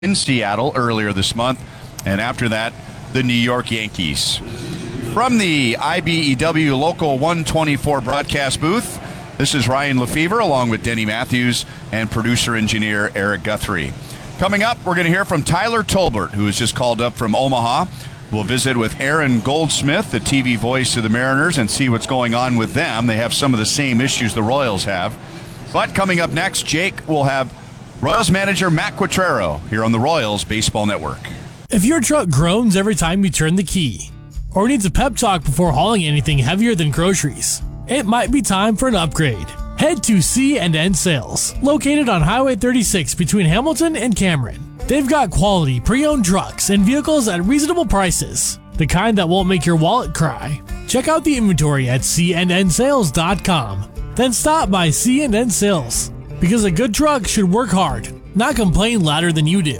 in Seattle earlier this month, and after that, the New York Yankees. From the IBEW Local 124 broadcast booth, this is Ryan Lefevre along with Denny Matthews and producer-engineer Eric Guthrie. Coming up, we're going to hear from Tyler Tolbert, who was just called up from Omaha. We'll visit with Aaron Goldsmith, the TV voice of the Mariners, and see what's going on with them. They have some of the same issues the Royals have. But coming up next, Jake will have Royals manager Matt Quatraro here on the Royals Baseball Network. If your truck groans every time you turn the key, or needs a pep talk before hauling anything heavier than groceries, it might be time for an upgrade. Head to C&N Sales, located on Highway 36 between Hamilton and Cameron. They've got quality pre-owned trucks and vehicles at reasonable prices, the kind that won't make your wallet cry. Check out the inventory at cnnsales.com. Then stop by C&N Sales, because a good truck should work hard, not complain louder than you do.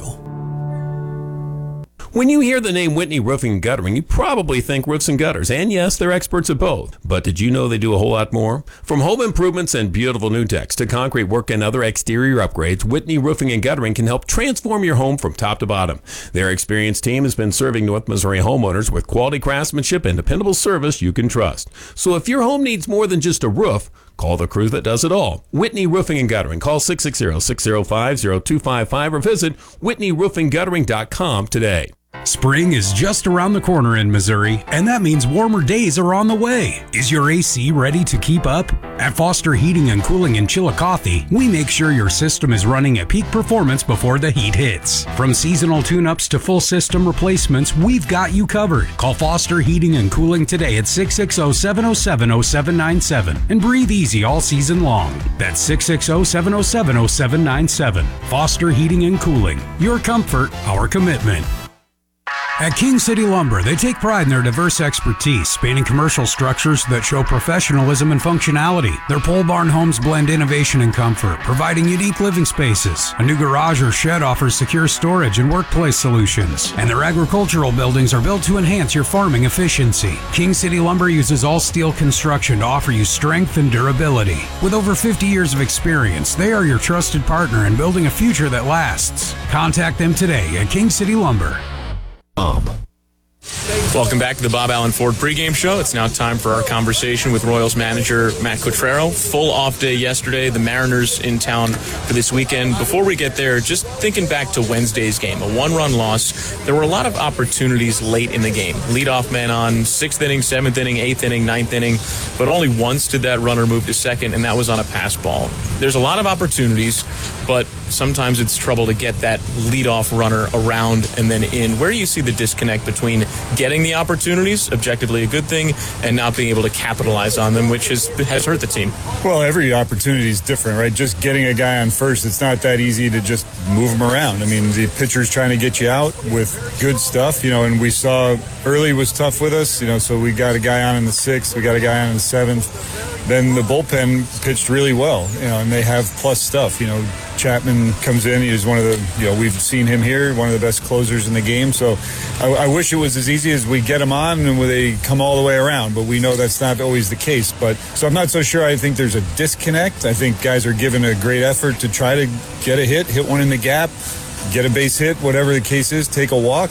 When you hear the name Whitney Roofing and Guttering, you probably think roofs and gutters. And yes, they're experts at both. But did you know they do a whole lot more? From home improvements and beautiful new decks to concrete work and other exterior upgrades, Whitney Roofing and Guttering can help transform your home from top to bottom. Their experienced team has been serving North Missouri homeowners with quality craftsmanship and dependable service you can trust. So if your home needs more than just a roof, call the crew that does it all. Whitney Roofing and Guttering. Call 660-605-0255 or visit whitneyroofingguttering.com today. Spring is just around the corner in Missouri, and that means warmer days are on the way. Is your AC ready to keep up? At Foster Heating and Cooling in Chillicothe, we make sure your system is running at peak performance before the heat hits. From seasonal tune-ups to full system replacements, we've got you covered. Call Foster Heating and Cooling today at 660-707-0797 and breathe easy all season long. That's 660-707-0797. Foster Heating and Cooling. Your comfort, our commitment. At King City Lumber, they take pride in their diverse expertise, spanning commercial structures that show professionalism and functionality. Their pole barn homes blend innovation and comfort, providing unique living spaces. A new garage or shed offers secure storage and workplace solutions. And their agricultural buildings are built to enhance your farming efficiency. King City Lumber uses all steel construction to offer you strength and durability. With over 50 years of experience, they are your trusted partner in building a future that lasts. Contact them today at King City Lumber. Welcome back to the Bob Allen Ford pregame show. It's now time for our conversation with Royals manager Matt Quatraro. Full off day yesterday. The Mariners in town for this weekend. Before we get there, just thinking back to Wednesday's game, a one-run loss. There were a lot of opportunities late in the game. Leadoff man on 6th inning, 7th inning, 8th inning, 9th inning, but only once did that runner move to second, and that was on a pass ball. There's a lot of opportunities, but sometimes it's trouble to get that leadoff runner around and then in. Where do you see the disconnect between getting the opportunities, objectively a good thing, and not being able to capitalize on them, which has hurt the team? Well, every opportunity is different, right? Just getting a guy on first, it's not that easy to just move him around. I mean, the pitcher's trying to get you out with good stuff, and we saw early was tough with us, so we got a guy on in the 6th, we got a guy on in the 7th. Then the bullpen pitched really well, and they have plus stuff. Chapman comes in. He's one of the, we've seen him here, one of the best closers in the game. So I wish it was as easy as we get him on and they come all the way around, but we know that's not always the case. So I'm not so sure. I think there's a disconnect. I think guys are giving a great effort to try to get a hit one in the gap, get a base hit, whatever the case is, take a walk.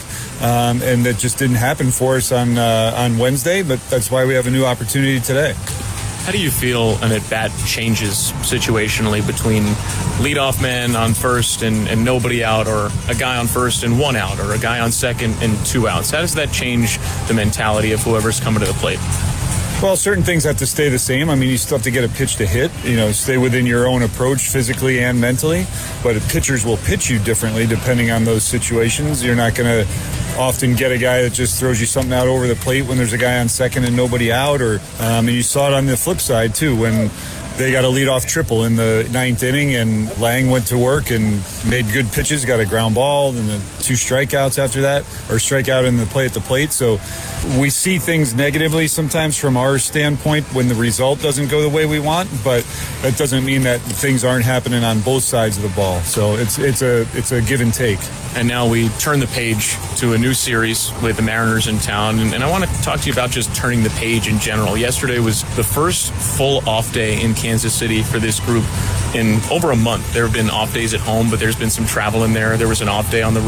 And that just didn't happen for us on Wednesday, but that's why we have a new opportunity today. How do you feel an at-bat changes situationally between leadoff man on first and nobody out, or a guy on first and 1 out, or a guy on second and 2 outs? How does that change the mentality of whoever's coming to the plate? Well, certain things have to stay the same. I mean, you still have to get a pitch to hit, stay within your own approach physically and mentally. But pitchers will pitch you differently depending on those situations. You're not going to often get a guy that just throws you something out over the plate when there's a guy on second and nobody out. And you saw it on the flip side, too, when they got a leadoff triple in the 9th inning, and Lang went to work and made good pitches, got a ground ball, and then 2 strikeouts after that, or strikeout in the play at the plate. So we see things negatively sometimes from our standpoint when the result doesn't go the way we want, but that doesn't mean that things aren't happening on both sides of the ball. So it's a give and take. And now we turn the page to a new series with the Mariners in town. And I want to talk to you about just turning the page in general. Yesterday was the first full off day in Kansas Kansas City for this group in over a month. There have been off days at home, but there's been some travel in there. There was an off day on the